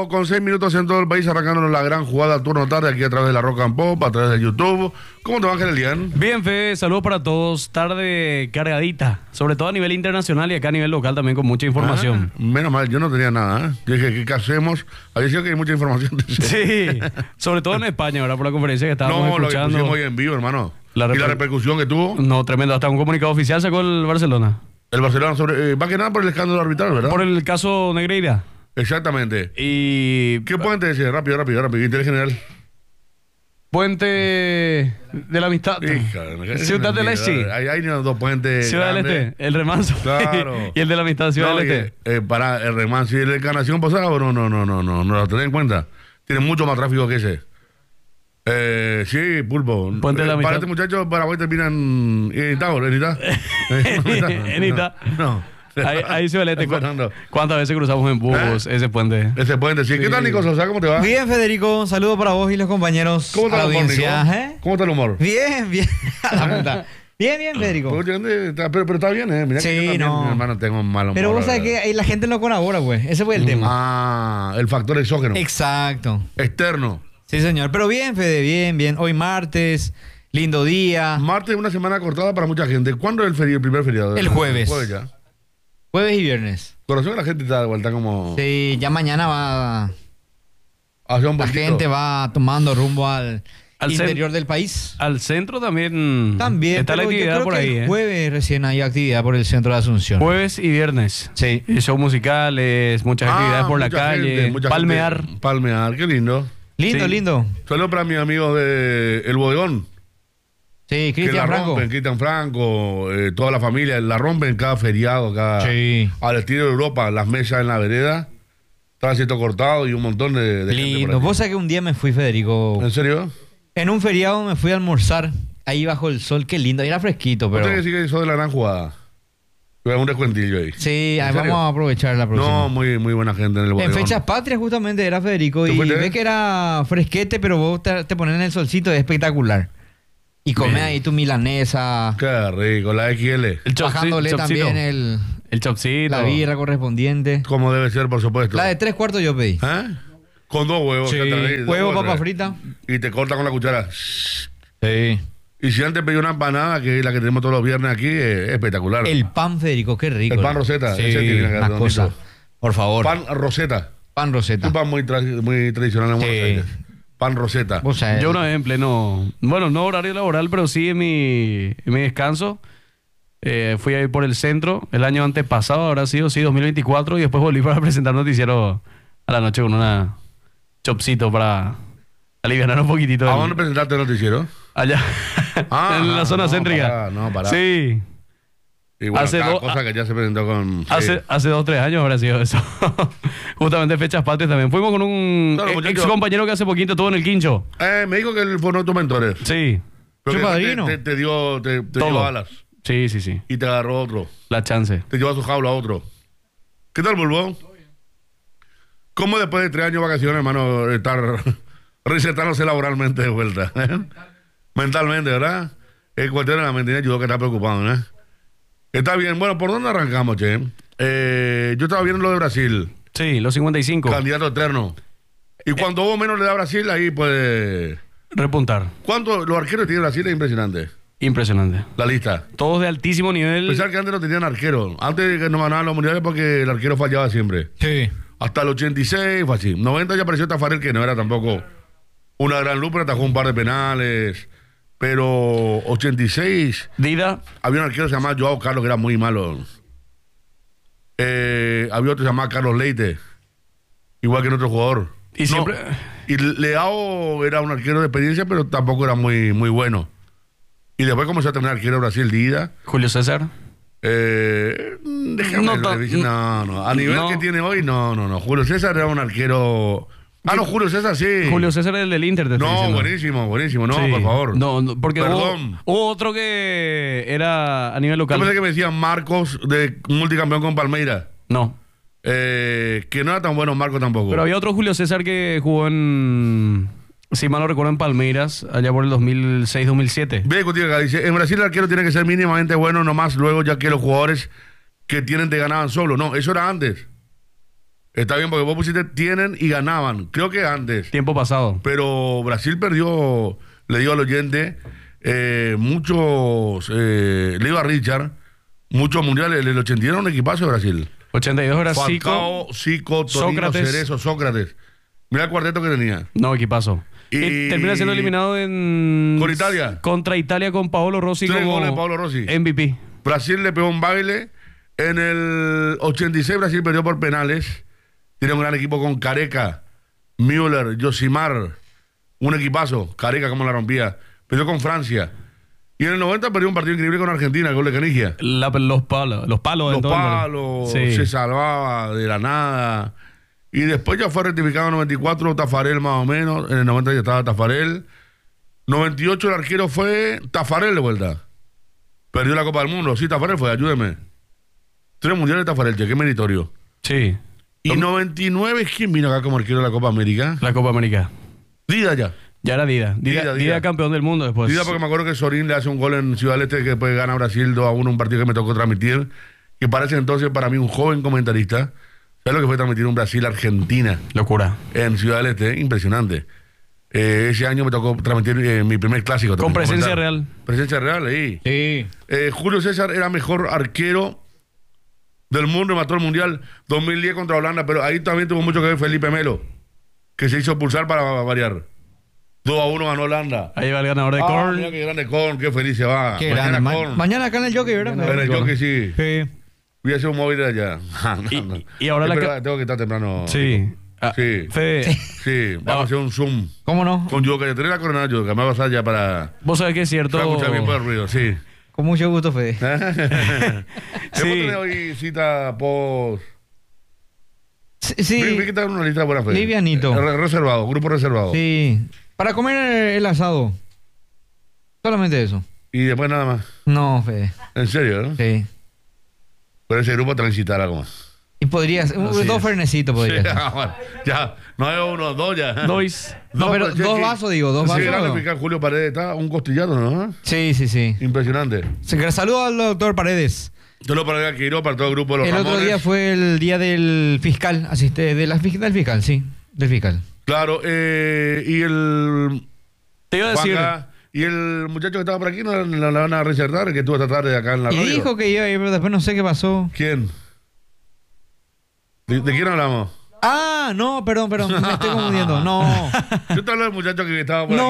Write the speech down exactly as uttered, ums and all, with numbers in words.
Bueno, con seis minutos en todo el país, arrancándonos la gran jugada turno tarde aquí a través de la Rock and Pop, a través de YouTube. ¿Cómo te va, Ángel Elian? Bien, Fede, saludos para todos. Tarde cargadita, sobre todo a nivel internacional y acá a nivel local también con mucha información. Ah, menos mal, yo no tenía nada, ¿eh? Yo dije, ¿qué hacemos? Había sido que hay mucha información. Sí, sobre todo en España, ¿verdad? Por la conferencia que estábamos no, escuchando. No, lo que pusimos hoy en vivo, hermano. La ¿Y la repercusión que tuvo? No, tremendo. Hasta un comunicado oficial sacó el Barcelona. El Barcelona sobre... Eh, va que nada por el escándalo arbitral, ¿verdad? Por el caso Negreira. Exactamente. Y... ¿Qué puente decir? Rápido, rápido, rápido. Interés general. Puente de la Amistad. Hija, Ciudad del Este. Hay, hay dos puentes. Ciudad del Este. El remanso. Claro. Y el de la Amistad, Ciudad no, del Este. Eh, para el remanso y el de Encarnación pasado, no, no, no, no, no, no lo tenés en cuenta. Tiene mucho más tráfico que ese. Eh, sí, Pulpo. Puente de la eh, Amistad. Para este muchacho, Paraguay termina en Itá, ¿en Itá? En Itá. No. Ahí, ahí se velete. ¿Cuántas veces cruzamos en bus ¿Eh? ese puente? Ese puente, sí. sí. ¿Qué tal, Nico Sosa? ¿Cómo te va? Bien, Federico. Un saludo para vos y los compañeros. ¿Cómo está el humor, Nico? ¿Eh? ¿Cómo está el humor? Bien, bien. Bien, bien, Federico. Pero, pero está bien, ¿eh? Mirá sí, que yo también, no. mi hermano, tengo un mal humor. Pero vos sabés que la gente no colabora, pues. Ese fue el mm. tema. Ah, el factor exógeno. Exacto. Externo. Sí, señor. Pero bien, Fede, bien, bien. Hoy martes, lindo día. Martes es una semana cortada para mucha gente. ¿Cuándo es el, feriado, el primer feriado? El jueves. El jueves ya. Jueves y viernes. Corazón que la gente está de vuelta como... Sí, ya mañana va... Hacia un la poquito. gente va tomando rumbo al, al interior del país. Al centro también. También. Está la actividad yo creo por que ahí. El ¿eh? jueves recién hay actividad por el centro de Asunción. Jueves y viernes. Sí. Y show musicales, muchas ah, actividades por la calle. Gente, palmear. Gente. Palmear, qué lindo. Lindo, sí. lindo. Saludos para mis amigos de El Bodegón. Sí, Cristian Franco. Rompen, Cristian Franco, eh, toda la familia, la rompen cada feriado, cada... Sí. Al estilo de Europa, las mesas en la vereda, tránsito cortado y un montón de, de lindo. gente. Vos sabés que un día me fui, Federico. ¿En serio? En un feriado me fui a almorzar, ahí bajo el sol, qué lindo, era fresquito, pero... ¿Usted que decir que eso de la gran jugada? Un descuentillo ahí. Sí, ahí vamos a aprovechar la próxima. No, muy, muy buena gente en el bodegón. En fechas patrias justamente era, Federico, y ves que era fresquete, pero vos te, te pones en el solcito, es espectacular. Y comés ahí tu milanesa. Qué rico, la X L. El bajándole chopcito. También el... El chopcito. La birra correspondiente. Como debe ser, por supuesto. La de tres cuartos yo pedí. ¿Eh? Con dos huevos. Sí. Ahí, Huevo, dos papa frita. Y te corta con la cuchara. Sí. Y si antes pedí una empanada, que es la que tenemos todos los viernes aquí, es espectacular. El pan, Federico, qué rico. El pan Rosetta. Sí, ese tiene que una cosa. Por favor. Pan Rosetta. Pan Rosetta. Un pan muy, tra muy tradicional en Buenos sí. Aires. Pan Rosetta. O sea, yo una vez en pleno, bueno, no horario laboral, pero sí en mi, en mi descanso. Eh, fui a ir por el centro el año antepasado, habrá sido, sí, dos mil veinticuatro, y después volví para presentar noticiero a la noche con una chopcito para aliviar un poquitito. ¿A dónde presentaste el noticiero? Allá, ah, en la zona no, céntrica. Pará, no, pará. Sí. Y bueno, hace cada do, cosa que ya se presentó con... Hace, sí. hace dos o tres años habrá sido eso. Justamente fechas patrias también. Fuimos con un claro, ex compañero que hace poquito estuvo en el Quincho. Eh, me dijo que él fue uno de tus mentores. Sí. ¿Su padrino? Te, te, te dio, te, te dio alas. Sí, sí, sí. Y te agarró otro. La chance. Te llevó a su jaula a otro. ¿Qué tal, Bulbo? ¿Cómo después de tres años de vacaciones, hermano, estar resetándose laboralmente de vuelta? ¿Eh? Mentalmente, ¿verdad? El cuestión de la mente ayudó que está preocupado, ¿no? Está bien. Bueno, ¿por dónde arrancamos, che? Eh, yo estaba viendo lo de Brasil. Sí, los cincuenta y cinco. Candidato eterno. Y cuando vos menos le da a Brasil, ahí puede... repuntar. ¿Cuánto los arqueros que tiene Brasil es impresionante? Impresionante. La lista. Todos de altísimo nivel. Pensar que antes no tenían arquero. Antes que no ganaban los mundiales porque el arquero fallaba siempre. Sí. Hasta el ochenta y seis fue así. noventa ya apareció Tafarel, que no era tampoco una gran luz, pero atajó un par de penales. Pero ochenta y seis... Dida. Había un arquero que se llamaba Joao Carlos, que era muy malo. Eh, había otro que se llamaba Carlos Leite. Igual que en otro jugador. Y no, siempre... Y Leao era un arquero de experiencia, pero tampoco era muy, muy bueno. Y después comenzó a tener arquero Brasil, Dida. Julio César. Eh, déjame no, no, no. A nivel no. que tiene hoy, no, no, no. Julio César era un arquero... Ah, no, Julio César sí. Julio César es el del Inter. Te no, buenísimo, buenísimo. No, sí. por favor. No, no porque Perdón. Hubo, hubo otro que era a nivel local. Yo pensé que me decían Marcos, de multicampeón con Palmeiras. No. Eh, que no era tan bueno Marcos tampoco. Pero había otro Julio César que jugó en... Si mal no recuerdo, en Palmeiras, allá por el dos mil seis dos mil siete. Ve contigo acá, dice, en Brasil el arquero tiene que ser mínimamente bueno nomás luego, ya que los jugadores que tienen te ganaban solo. No, eso era antes. Está bien, porque vos pusiste tienen y ganaban. Creo que antes. Tiempo pasado. Pero Brasil perdió, le digo al oyente, eh, muchos, eh, le digo a Richard, muchos mundiales. El ochenta y uno era un equipazo de Brasil. ochenta y dos era Falcao, Zico, Zico, Torino, Sócrates. Cerezo, Sócrates. Mira el cuarteto que tenía. No, equipazo. Y- Y termina siendo eliminado en... Con Italia. Contra Italia con Paolo Rossi Tres como goles de Paolo Rossi. M V P. Brasil le pegó un baile. En el ochenta y seis Brasil perdió por penales. Tiene un gran equipo con Careca, Müller, Josimar. Un equipazo. Careca, como la rompía. Perdió con Francia. Y en el noventa perdió un partido increíble con Argentina, el gol de Canigia. La- los palos. Los palos. Los en todo el mundo. palos, Sí. se salvaba de la nada. Y después ya fue rectificado en el noventa y cuatro, Tafarel más o menos. En el noventa ya estaba Tafarel. noventa y ocho el arquero fue Tafarel de vuelta. Perdió la Copa del Mundo. Sí, Tafarel fue, ayúdeme. Tres mundiales de Tafarel, che, qué meritorio. Sí. Y noventa y nueve, ¿quién vino acá como arquero de la Copa América? La Copa América. Dida ya. Ya era Dida. Dida, Dida, Dida Dida. campeón del mundo después. Dida porque me acuerdo que Sorín le hace un gol en Ciudad del Este que después gana Brasil dos a uno, un partido que me tocó transmitir. Que parece entonces para mí un joven comentarista. ¿Sabes lo que fue transmitir un Brasil-Argentina Locura. en Ciudad del Este? Impresionante. Eh, ese año me tocó transmitir eh, mi primer clásico. Con también, presencia comentar. real. Presencia real, ahí. Sí. Eh, Julio César era mejor arquero del mundo, mató el mundial dos mil diez contra Holanda, pero ahí también tuvo mucho que ver Felipe Melo, que se hizo pulsar para variar. dos a uno ganó Holanda. Ahí va el ganador de Ah, Korn. mira qué grande Korn, qué feliz se va. Qué Mañana grande. Ma- Korn. mañana acá en el Jockey, ¿verdad? En el Jockey, sí. Sí. Voy a hacer un móvil de allá. No, Y- no. y ahora Eh, la pero ca- tengo que estar temprano. Sí. Ah, Sí. Fede, Sí, vamos a hacer un Zoom ¿Cómo no? con Joker. Tenés la corona Joker, me va a pasar ya para... vos sabés que es cierto. Se va a escuchar bien por el ruido, sí. Con mucho gusto, Fede. ¿Hemos Sí. tenido hoy cita post...? Sí. Vi, Sí. vi que está en una lista de buena fe. Livianito. Eh, re- reservado, grupo reservado. Sí. Para comer el asado. Solamente eso. Y después nada más. No, Fede. En serio, ¿no? Sí. Pero ese grupo transitar algo más. Y podrías, un- Así dos es. fernecitos podrías. Sí, ah, bueno, ya, no hay uno, dos ya. Dois. No, pero che, dos que- vasos, digo, dos Sí, vasos. grande fiscal Julio Paredes, está un costillado, ¿no? Sí, sí, sí. Impresionante. Saludos al doctor Paredes. Solo para que Quiro, para todo el grupo de los El otro Ramones. día fue el día del fiscal, asiste, de la, fis- del fiscal, sí, del fiscal. Claro, eh, y el... Te iba a decir. Juanca, y el muchacho que estaba por aquí, ¿no la, la van a reservar? Que estuvo esta tarde acá en la Y radio. dijo que iba a ir, pero después no sé qué pasó. ¿Quién? ¿De, de quién hablamos? Ah, no, perdón, perdón, me estoy confundiendo. No. Yo te hablo del muchacho que estaba por No. aquí.